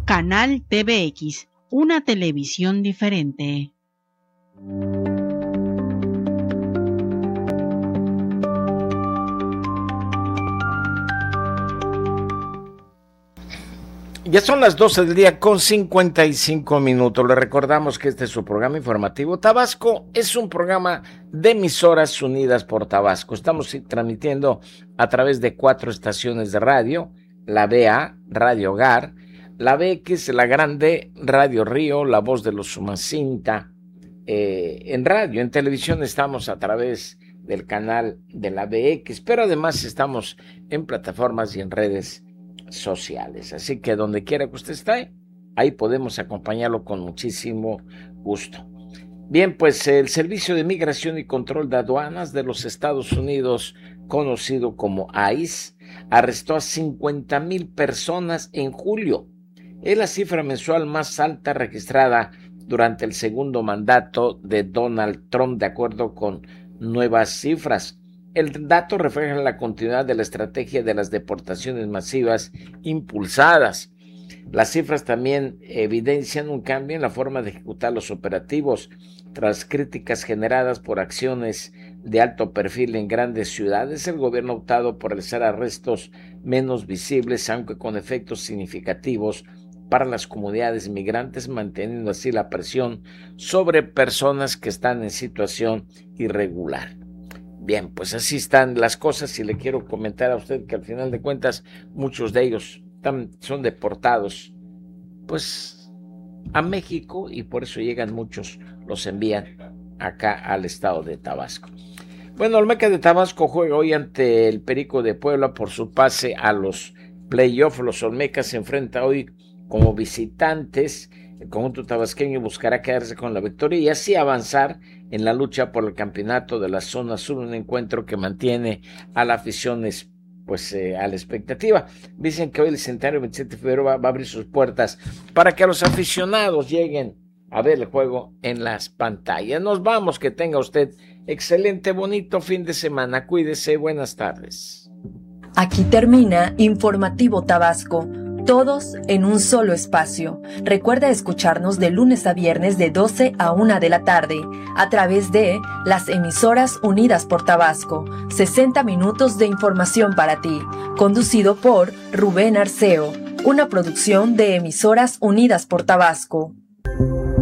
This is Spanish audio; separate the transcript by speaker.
Speaker 1: Canal TVX, una televisión diferente.
Speaker 2: Ya son las 12 del día con 55 minutos. Le recordamos que este es su programa informativo. Tabasco es un programa de emisoras unidas por Tabasco. Estamos transmitiendo a través de 4 estaciones de radio: la BA, Radio Hogar; la BX, La Grande, Radio Río, La Voz de los Sumacinta. En radio, en televisión estamos a través del canal de la BX, pero además estamos en plataformas y en redes sociales. Así que donde quiera que usted esté, ahí podemos acompañarlo con muchísimo gusto. Bien, pues el Servicio de Migración y Control de Aduanas de los Estados Unidos, conocido como ICE, arrestó a 50,000 personas en julio. Es la cifra mensual más alta registrada durante el segundo mandato de Donald Trump, de acuerdo con nuevas cifras. El dato refleja la continuidad de la estrategia de las deportaciones masivas impulsadas. Las cifras también evidencian un cambio en la forma de ejecutar los operativos, tras críticas generadas por acciones de alto perfil en grandes ciudades. El gobierno ha optado por realizar arrestos menos visibles, aunque con efectos significativos para las comunidades migrantes, manteniendo así la presión sobre personas que están en situación irregular. Bien, pues así están las cosas, y le quiero comentar a usted que al final de cuentas muchos de ellos son deportados pues a México, y por eso llegan muchos, los envían acá al estado de Tabasco. Bueno, Olmeca de Tabasco juega hoy ante el Perico de Puebla por su pase a los playoffs. Los Olmecas se enfrentan hoy como visitantes. El conjunto tabasqueño buscará quedarse con la victoria y así avanzar en la lucha por el campeonato de la zona sur, un encuentro que mantiene a la afición a la expectativa. Dicen que hoy el Centenario 27 de febrero va a abrir sus puertas para que los aficionados lleguen a ver el juego en las pantallas. Nos vamos, que tenga usted excelente, bonito fin de semana. Cuídese, buenas tardes.
Speaker 3: Aquí termina Informativo Tabasco. Todos en un solo espacio. Recuerda escucharnos de lunes a viernes de 12 a 1 de la tarde a través de las emisoras unidas por Tabasco. 60 minutos de información para ti. Conducido por Rubén Arceo. Una producción de emisoras unidas por Tabasco.